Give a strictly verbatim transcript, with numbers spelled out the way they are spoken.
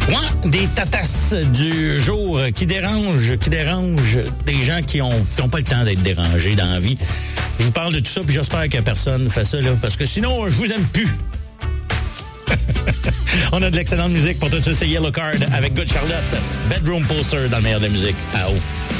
Ouais, des tatasses du jour qui dérangent, qui dérangent des gens qui ont, qui ont pas le temps d'être dérangés dans la vie. Je vous parle de tout ça, puis j'espère que personne fait ça, là, parce que sinon, je vous aime plus. On a de l'excellente musique pour tout ça, c'est Yellow Card avec Good Charlotte. Bedroom Poster dans le meilleur de la musique. Ah oh.